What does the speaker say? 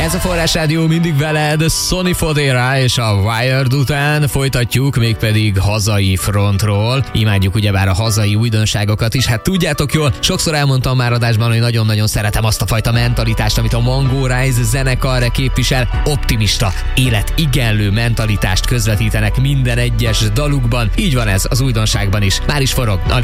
Ez a Forrás Rádió, mindig veled, Sonny Fodera és a Wired után folytatjuk, mégpedig hazai frontról. Imádjuk ugyebár a hazai újdonságokat is. Hát tudjátok jól, sokszor elmondtam már adásban, hogy nagyon-nagyon szeretem azt a fajta mentalitást, amit a Mango Rise zenekar képvisel. Optimista, életigenlő mentalitást közvetítenek minden egyes dalukban. Így van ez az újdonságban is. Már is forog a